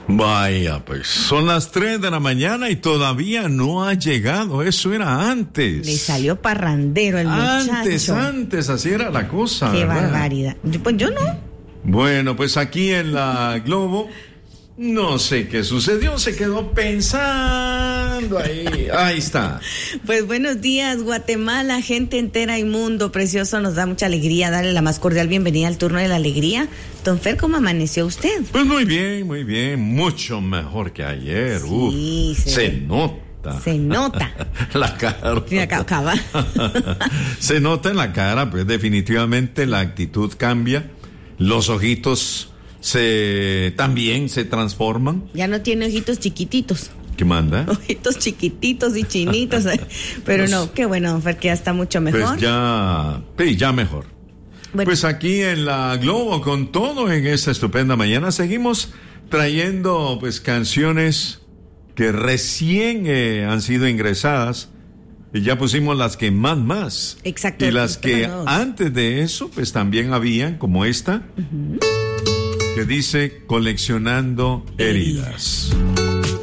Vaya, pues son las 3 de la mañana y todavía no ha llegado. Eso era antes. Le salió parrandero el muchacho. Antes, así era la cosa. Qué ¿verdad? barbaridad. Pues yo no. Bueno, pues aquí en la Globo, no sé qué sucedió, se quedó pensando ahí. Ahí está. Pues buenos días, Guatemala, gente entera y mundo precioso. Nos da mucha alegría darle la más cordial bienvenida al turno de la alegría. Don Fer, ¿cómo amaneció usted? Pues muy bien, mucho mejor que ayer. Sí, se nota. Se nota. La cara. Sí, acaba. Se nota en la cara, pues definitivamente la actitud cambia. Los ojitos también se transforman. Ya no tiene ojitos chiquititos. ¿Qué manda? Ojitos chiquititos y chinitos. Pero pues, no, qué bueno, Don Fer, que ya está mucho mejor. Pues ya mejor. Bueno. Pues aquí en la Globo, con todo en esta estupenda mañana, seguimos trayendo pues canciones que recién han sido ingresadas. Y ya pusimos las que más. Exacto. Y las que antes de eso, pues también habían, como esta, que dice Coleccionando heridas.